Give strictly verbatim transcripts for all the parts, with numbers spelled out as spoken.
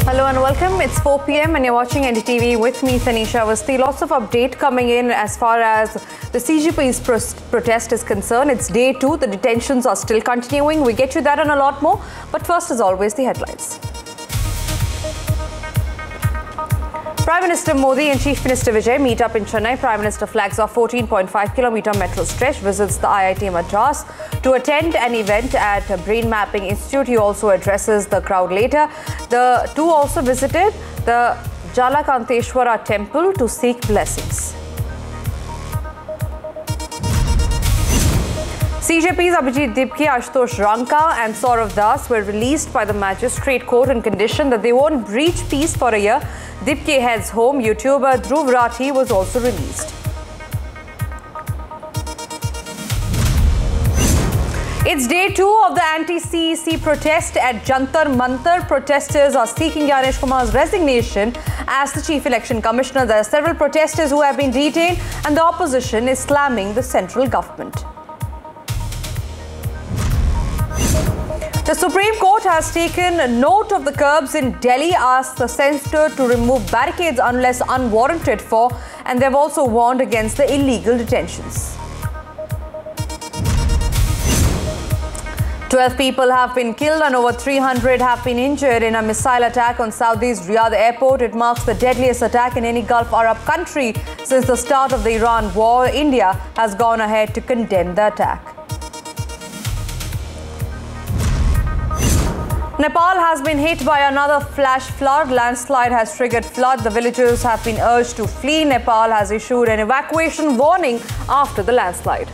Hello and welcome. It's four p m and you're watching N D T V with me, Tanisha Awasthi. Lots of update coming in as far as the C J P's pro protest is concerned. It's day two. The detentions are still continuing. We get you that and a lot more. But first, as always, the headlines. Prime Minister Modi and Chief Minister Vijay meet up in Chennai. Prime Minister flags off fourteen point five kilometer metro stretch, visits the I I T Madras to attend an event at Brain Mapping Institute. He also addresses the crowd later. The two also visited the Jalakanteshwara temple to seek blessings. C J P's Abhijit Dipke, Ashutosh Ranka and Saurav Das were released by the magistrate court on condition that they won't breach peace for a year. Dipke heads home. YouTuber Dhruv Rathi was also released. It's day two of the anti-C E C protest at Jantar Mantar. Protesters are seeking Gyanesh Kumar's resignation as the Chief Election Commissioner. There are several protesters who have been detained and the opposition is slamming the central government. The Supreme Court has taken note of the curbs in Delhi, asked the censor to remove barricades unless unwarranted for, and they've also warned against the illegal detentions. twelve people have been killed and over three hundred have been injured in a missile attack on Saudi's Riyadh airport. It marks the deadliest attack in any Gulf Arab country since the start of the Iran war. India has gone ahead to condemn the attack. Nepal has been hit by another flash flood. Landslide has triggered flood. The villagers have been urged to flee. Nepal has issued an evacuation warning after the landslide.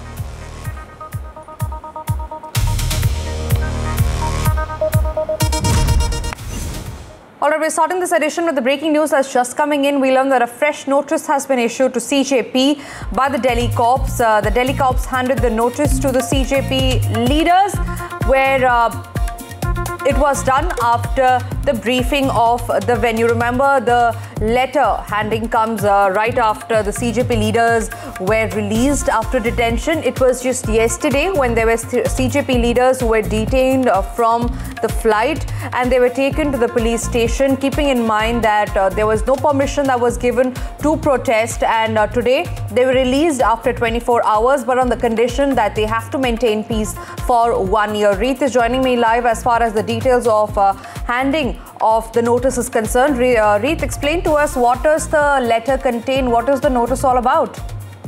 All right, we're starting this edition with the breaking news that's just coming in. We learned that a fresh notice has been issued to C J P by the Delhi Corps. Uh, the Delhi Corps handed the notice to the C J P leaders, where uh, it was done after the briefing of the venue. Remember, the letter handing comes uh, right after the C J P leaders were released after detention. It was just yesterday when there were C J P leaders who were detained uh, from the flight and they were taken to the police station, keeping in mind that uh, there was no permission that was given to protest, and uh, today they were released after twenty-four hours, but on the condition that they have to maintain peace for one year. Reeth is joining me live as far as the details of uh, handing of the notice is concerned. Re uh, Reeth, explain to us, what does the letter contain? What is the notice all about?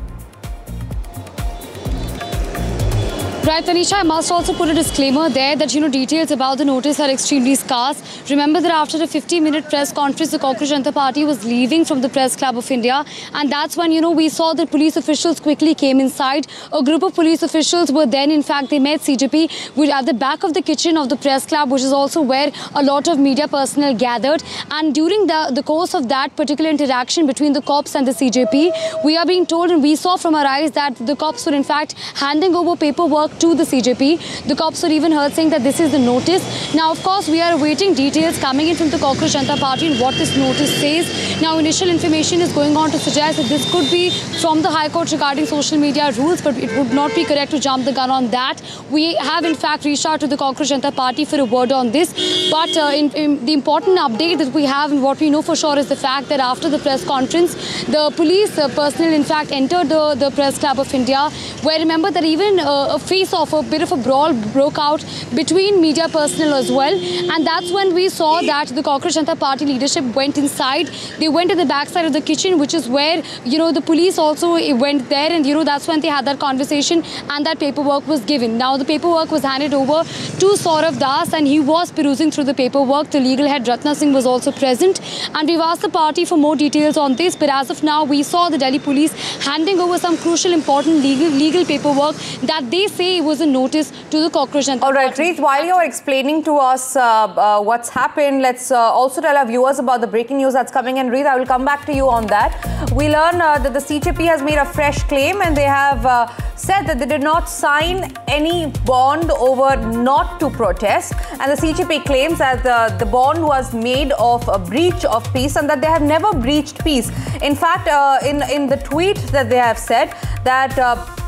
Right, Tanisha, I must also put a disclaimer there that, you know, details about the notice are extremely scarce. Remember that after a fifty minute press conference, the Cockroach Janata Party was leaving from the Press Club of India. And that's when, you know, we saw that police officials quickly came inside. A group of police officials were then, in fact, they met C J P at the back of the kitchen of the Press Club, which is also where a lot of media personnel gathered. And during the, the course of that particular interaction between the cops and the C J P, we are being told and we saw from our eyes that the cops were, in fact, handing over paperwork to the C J P. The cops were even heard saying that this is the notice. Now, of course, we are awaiting details coming in from the Cockroach Janata Party and what this notice says. Now, initial information is going on to suggest that this could be from the High Court regarding social media rules, but it would not be correct to jump the gun on that. We have, in fact, reached out to the Cockroach Janata Party for a word on this. But uh, in, in the important update that we have and what we know for sure is the fact that after the press conference, the police uh, personnel, in fact, entered the, the Press Club of India, where remember that even uh, a face of a bit of a brawl broke out between media personnel as well, and that's when we saw that the Cockroach Janata Party leadership went inside. They went to the backside of the kitchen, which is where, you know, the police also went there, and, you know, that's when they had that conversation and that paperwork was given. Now the paperwork was handed over to Saurav Das and he was perusing through the paperwork. The legal head Ratna Singh was also present, and we've asked the party for more details on this, but as of now we saw the Delhi police handing over some crucial important legal legal paperwork that they say was a notice to the Cockroach Janata Party. All right, Reeth, while you're explaining to us uh, uh, what's happened, let's uh, also tell our viewers about the breaking news that's coming in. Reeth, I will come back to you on that. We learn uh, that the C J P has made a fresh claim and they have uh, said that they did not sign any bond over not to protest, and the C J P claims that the, the bond was made of a breach of peace and that they have never breached peace. In fact, uh, in, in the tweet that they have said that uh,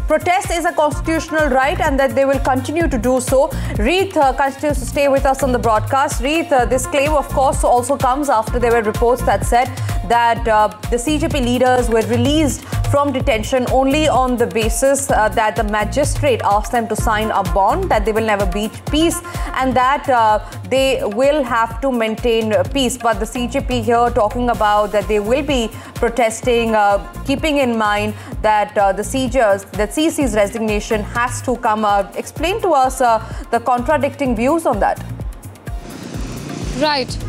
protest is a constitutional right and that they will continue to do so. Reeth uh, continues to stay with us on the broadcast. Reeth, uh, this claim, of course, also comes after there were reports that said that uh, the C J P leaders were released from detention only on the basis uh, that the magistrate asked them to sign a bond, that they will never breach peace and that uh, they will have to maintain peace. But the C J P here talking about that they will be protesting, uh, keeping in mind that uh, the C J's, that C C's resignation has to come out. Explain to us uh, the contradicting views on that. Right.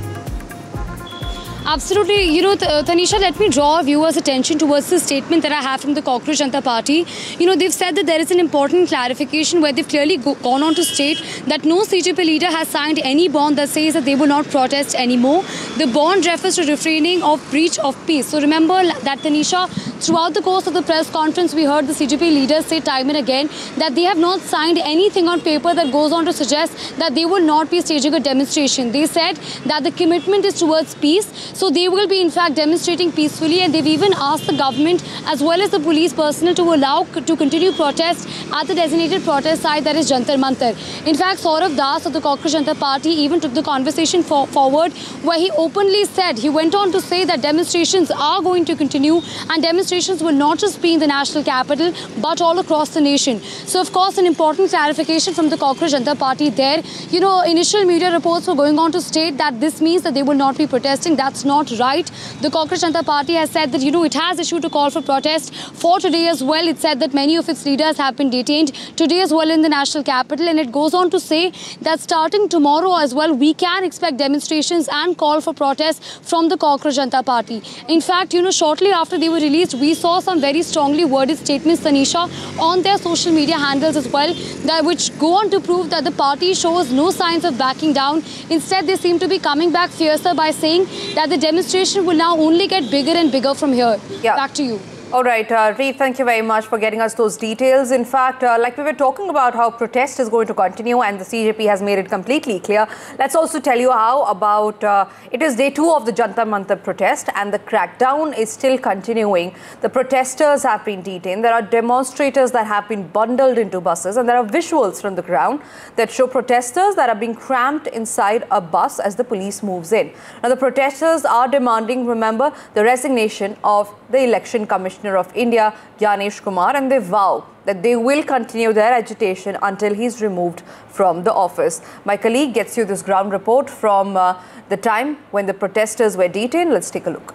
Absolutely. You know, Tanisha, let me draw viewers' attention towards the statement that I have from the Cockroach Janata Party. You know, they've said that there is an important clarification where they've clearly go gone on to state that no C J P leader has signed any bond that says that they will not protest anymore. The bond refers to refraining of breach of peace. So remember that, Tanisha, throughout the course of the press conference, we heard the C J P leaders say time and again that they have not signed anything on paper that goes on to suggest that they will not be staging a demonstration. They said that the commitment is towards peace. So they will be in fact demonstrating peacefully, and they've even asked the government as well as the police personnel to allow to continue protest at the designated protest site, that is Jantar Mantar. In fact, Saurav Das of the Cockroach Janata Party even took the conversation for forward where he openly said, he went on to say that demonstrations are going to continue and demonstrations will not just be in the national capital but all across the nation. So of course an important clarification from the Cockroach Janata Party there. You know, initial media reports were going on to state that this means that they will not be protesting. That's not right. The Cockroach Janata Party has said that, you know, it has issued a call for protest for today as well. It said that many of its leaders have been detained today as well in the national capital, and it goes on to say that starting tomorrow as well, we can expect demonstrations and call for protest from the Cockroach Janata Party. In fact, you know, shortly after they were released, we saw some very strongly worded statements, Tanisha, on their social media handles as well, that which go on to prove that the party shows no signs of backing down. Instead, they seem to be coming back fiercer by saying that the demonstration will now only get bigger and bigger from here. Yeah. Back to you. All right, uh, Reeth, thank you very much for getting us those details. In fact, uh, like we were talking about how protest is going to continue and the C J P has made it completely clear. Let's also tell you how about uh, it is day two of the Jantar Mantar protest and the crackdown is still continuing. The protesters have been detained. There are demonstrators that have been bundled into buses, and there are visuals from the ground that show protesters that are being cramped inside a bus as the police moves in. Now, the protesters are demanding, remember, the resignation of the Election Commissioner of India, Gyanesh Kumar, and they vow that they will continue their agitation until he's removed from the office. My colleague gets you this ground report from uh, the time when the protesters were detained. Let's take a look.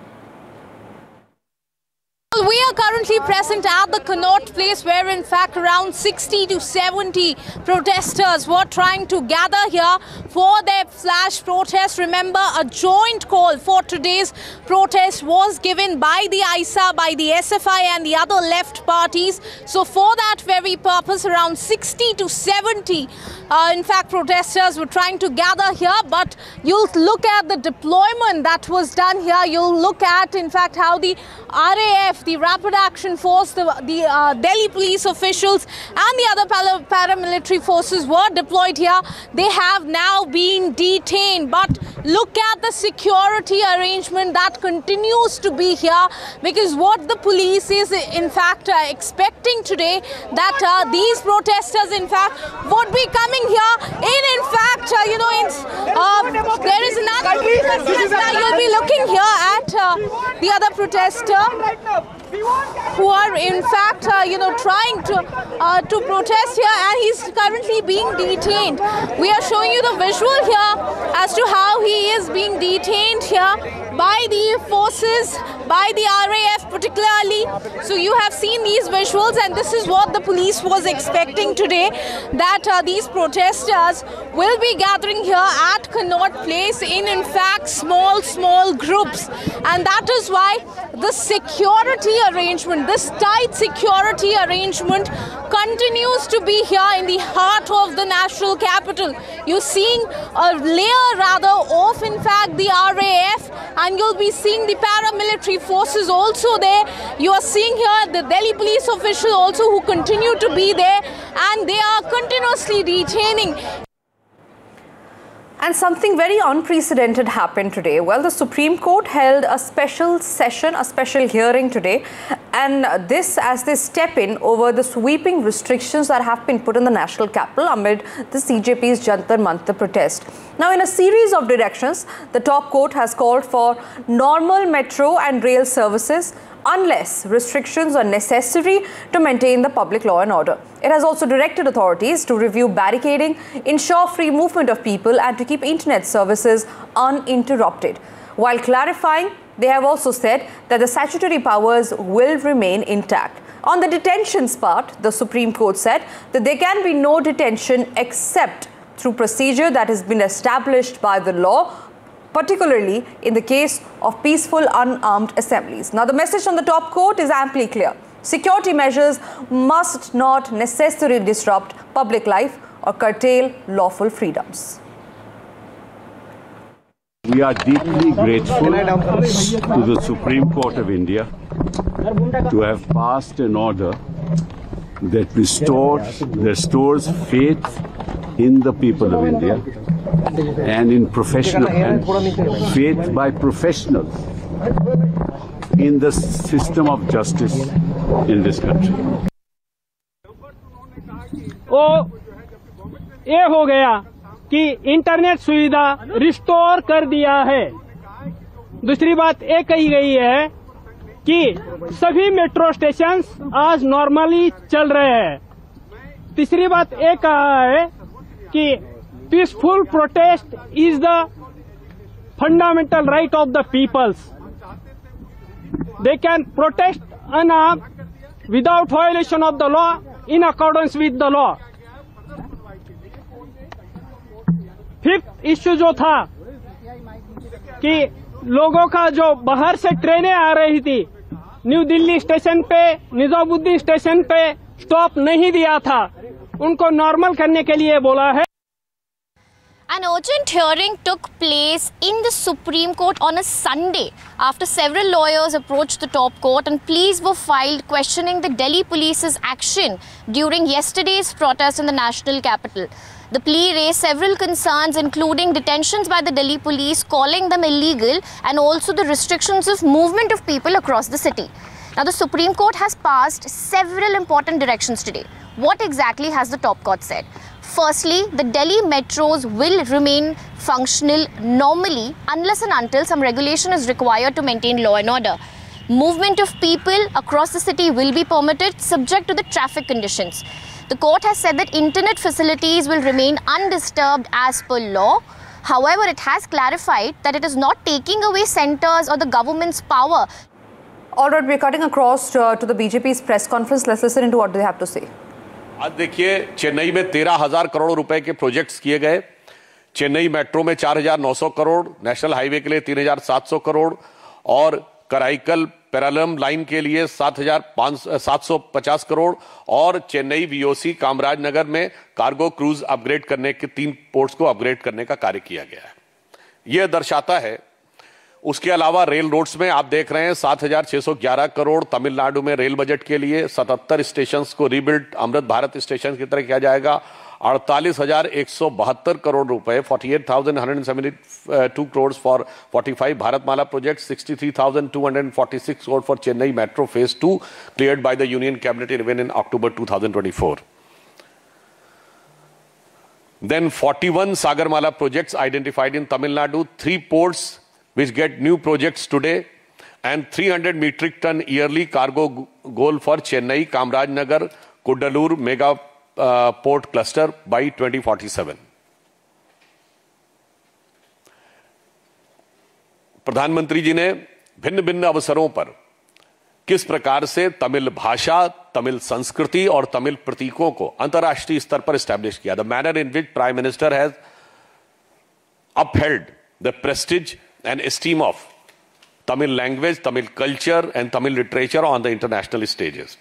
We are currently present at the Connaught Place, where in fact around sixty to seventy protesters were trying to gather here for their flash protest. Remember, a joint call for today's protest was given by the I S A, by the S F I and the other left parties. So for that very purpose, around sixty to seventy uh, in fact protesters were trying to gather here. But you'll look at the deployment that was done here. You'll look at in fact how the R A F, the Rapid Action Force, the, the uh, Delhi police officials and the other paramilitary forces were deployed here. They have now been detained, but look at the security arrangement that continues to be here, because what the police is in fact uh, expecting today, that uh, these protesters in fact would be coming here in in fact uh, you know in, uh, there is another protester. You'll be looking here at uh, the other protester who are in fact uh, you know trying to uh, to protest here, and he's currently being detained. We are showing you the visual here as to how he is being detained here by the forces, by the R A F particularly. So you have seen these visuals, and this is what the police was expecting today, that uh, these protesters will be gathering here at Connaught Place in in fact small small groups, and that is why the security arrangement, this tight security arrangement continues to be here in the heart of the national capital. You're seeing a layer rather of in fact the R A F, and you'll be seeing the paramilitary forces also there. You are seeing here the Delhi police officials also who continue to be there, and they are continuously detaining. And something very unprecedented happened today. Well, the Supreme Court held a special session, a special hearing today, and this as they step in over the sweeping restrictions that have been put in the national capital amid the C J P's Jantar Mantar protest. Now, in a series of directions, the top court has called for normal metro and rail services unless restrictions are necessary to maintain the public law and order. It has also directed authorities to review barricading, ensure free movement of people and to keep internet services uninterrupted. While clarifying, they have also said that the statutory powers will remain intact. On the detentions part, the Supreme Court said that there can be no detention except through procedure that has been established by the law, particularly in the case of peaceful unarmed assemblies. Now, the message from the top court is amply clear. Security measures must not necessarily disrupt public life or curtail lawful freedoms. We are deeply grateful to the Supreme Court of India to have passed an order that restores, restores faith in the people of India and in professional and faith by professionals in the system of justice in this country. वो ये हो गया कि internet सुविधा restore कर दिया है। दूसरी बात ये कही गई है कि सभी मेट्रो स्टेशंस आज नॉर्मली चल रहे हैं। तीसरी बात ये कहा है कि peaceful protest is the fundamental right of the peoples. They can protest unarmed without violation of the law in accordance with the law. Fifth issue जो था कि लोगों का जो बाहर से ट्रेनें आ रही थी, न्यू दिल्ली स्टेशन पे, निजामुद्दीन स्टेशन पे स्टॉप नहीं दिया था, उनको नॉर्मल करने के लिए बोला है। An urgent hearing took place in the Supreme Court on a Sunday after several lawyers approached the top court and pleas were filed questioning the Delhi police's action during yesterday's protest in the national capital. The plea raised several concerns, including detentions by the Delhi police, calling them illegal, and also the restrictions of movement of people across the city. Now, the Supreme Court has passed several important directions today. What exactly has the top court said? Firstly, the Delhi metros will remain functional normally unless and until some regulation is required to maintain law and order. Movement of people across the city will be permitted subject to the traffic conditions. The court has said that internet facilities will remain undisturbed as per law. However, it has clarified that it is not taking away centers or the government's power. All right, we're cutting across to, uh, to the B J P's press conference. Let's listen into what they have to say. आज देखिए, चेन्नई में तेरह हजार करोड़ रुपए के projects किए गए। Chennai metro में चार हजार नौ सौ करोड़, नेशनल हाईवे के लिए तीन हजार सात सौ करोड़ और कराईकल पैरालम लाइन के लिए सात हजार सात सौ पचास करोड़ और चेन्नई वीओसी कामराज नगर में कार्गो क्रूज अपग्रेड करने के तीन पोर्ट्स को अपग्रेड करने का कार्य किया गया है। यह दर्शाता है। उसके अलावा रेल रोड्स में आप देख रहे हैं सात हजार छह सौ ग्यारह करोड़ तमिलनाडु में रेल बजट के लिए, सतहत्तर स्टेशन को रीबिल्ड अमृत भारत स्टेशन की तरह किया जाएगा, अड़तालीस हजार एक सौ बहत्तर करोड़ रुपए, forty eight thousand hundred seventy two crore for forty five Bharatmala project, sixty three thousand two hundred forty six crore for Chennai metro phase two cleared by the union cabinet even in October two thousand twenty four. Then forty-one Sagarmala projects identified in Tamil Nadu, three ports which get new projects today, and three hundred metric ton yearly cargo goal for Chennai, Kamraj Nagar, Kudalur mega uh, port cluster by twenty forty-seven. प्रधानमंत्री जी ने भिन्न भिन्न अवसरों पर किस प्रकार से तमिल भाषा, तमिल संस्कृति और तमिल प्रतीकों को अंतर्राष्ट्रीय स्तर पर एस्टैब्लिश किया. The manner in which prime minister has upheld the prestige and esteem of Tamil language, Tamil culture and Tamil literature on the international stages.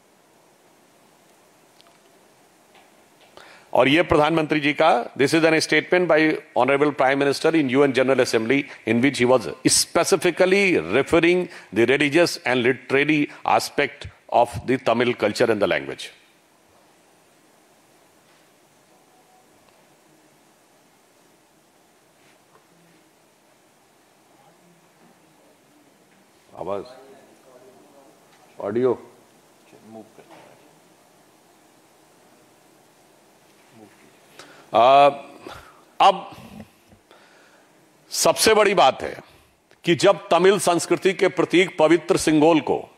और यह प्रधानमंत्री जी का, this is an statement by honourable prime minister in UN general assembly in which he was specifically referring the religious and literary aspect of the Tamil culture and the language. आवाज audio आ, अब सबसे बड़ी बात है कि जब तमिल संस्कृति के प्रतीक पवित्र सिंगोल को